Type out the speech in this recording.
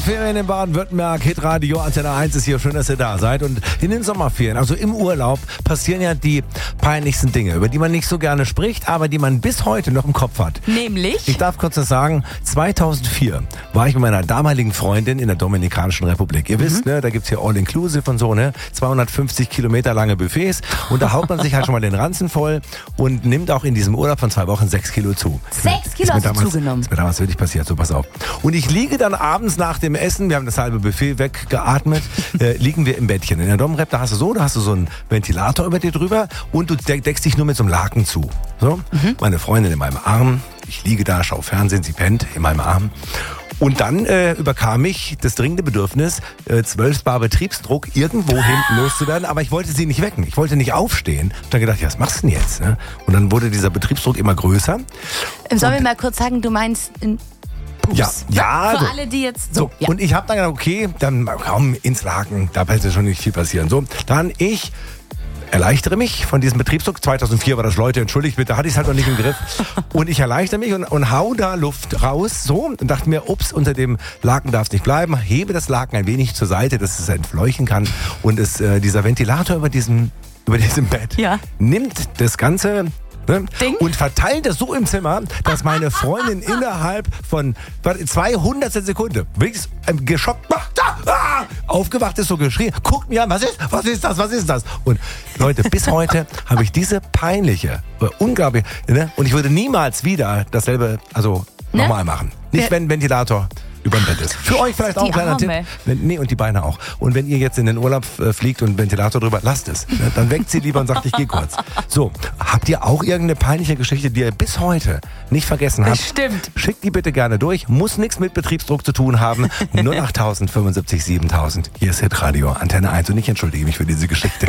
Ferien in Baden-Württemberg, Hitradio, Antenne 1 ist hier. Schön, dass ihr da seid. Und in den Sommerferien, also im Urlaub, passieren ja die peinlichsten Dinge, über die man nicht so gerne spricht, aber die man bis heute noch im Kopf hat. Nämlich? Ich darf kurz was sagen, 2004 war ich mit meiner damaligen Freundin in der Dominikanischen Republik. Ihr wisst, ne, da gibt's hier All-Inclusive und so, ne, 250 Kilometer lange Buffets und da haut man sich halt schon mal den Ranzen voll und nimmt auch in diesem Urlaub von 2 Wochen 6 Kilo zu. 6 Kilo hast du zugenommen? Ist mir damals wirklich passiert, so pass auf. Und ich liege dann abends nach dem Essen, wir haben das halbe Buffet weggeatmet, liegen wir im Bettchen. In der Domrep, da hast du so einen Ventilator über dir drüber und du deckst dich nur mit so einem Laken zu. So, meine Freundin in meinem Arm, ich liege da, schaue Fernsehen, sie pennt in meinem Arm. Und dann überkam mich das dringende Bedürfnis, 12 Bar Betriebsdruck irgendwo hinten loszuwerden, aber ich wollte sie nicht wecken, ich wollte nicht aufstehen. Und dann gedacht, ja, was machst du denn jetzt? Ne? Und dann wurde dieser Betriebsdruck immer größer. Sollen wir mal kurz sagen, du meinst Pups? Ja. Für so. alle, die jetzt So, ja. und ich habe dann gedacht, okay, dann komm ins Laken, da wird schon nicht viel passieren. So, dann ich erleichtere mich von diesem Betriebsdruck. 2004 war das, Leute, entschuldigt bitte, hatte ich es halt noch nicht im Griff. Und ich erleichtere mich und hau da Luft raus, so, und dachte mir, ups, unter dem Laken darf es nicht bleiben, hebe das Laken ein wenig zur Seite, dass es entfleuchen kann. Und dieser Ventilator über diesem Bett nimmt das Ganze Ding. und verteilt es so im Zimmer, dass meine Freundin innerhalb von 200 Sekunden wirklich geschockt aufgewacht ist, so geschrien, guckt mir an, was ist das? Und Leute, bis heute habe ich diese peinliche, unglaubliche, und ich würde niemals wieder dasselbe, nochmal machen. Nicht, wenn ein Ventilator über dem Bett ist. Für euch vielleicht auch ein kleiner Tipp. Und die Beine auch. Und wenn ihr jetzt in den Urlaub fliegt und einen Ventilator drüber, lasst es. Dann weckt sie lieber und sagt, ich gehe kurz. So, habt ihr auch irgendeine peinliche Geschichte, die ihr bis heute nicht vergessen habt? Stimmt. Schickt die bitte gerne durch. Muss nichts mit Betriebsdruck zu tun haben. 08000 75 7000. Hier ist Hitradio, Antenne 1. Und ich entschuldige mich für diese Geschichte.